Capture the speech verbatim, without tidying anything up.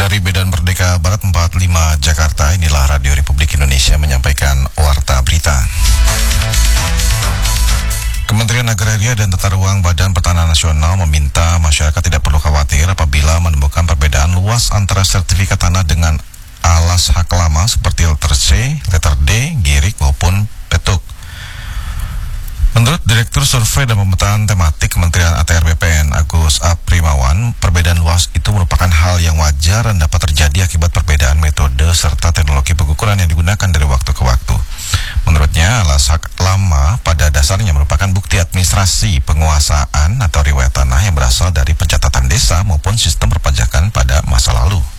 Dari Medan Merdeka Barat empat puluh lima Jakarta, inilah Radio Republik Indonesia menyampaikan Warta Berita. Kementerian Agraria dan Tata Ruang Badan Pertanahan Nasional meminta masyarakat tidak perlu khawatir apabila menemukan perbedaan luas antara sertifikat tanah dengan alas hak lama seperti letter C, letter D, girik maupun petuk. Menurut Direktur Survei dan Pemetaan Tematik Kementerian A T R B P N Agus Aprimawan, perbedaan luas itu merupakan hal yang wajar dan dapat terjadi akibat perbedaan metode serta teknologi pengukuran yang digunakan dari waktu ke waktu. Menurutnya, alas hak lama pada dasarnya merupakan bukti administrasi penguasaan atau riwayat tanah yang berasal dari pencatatan desa maupun sistem perpajakan pada masa lalu.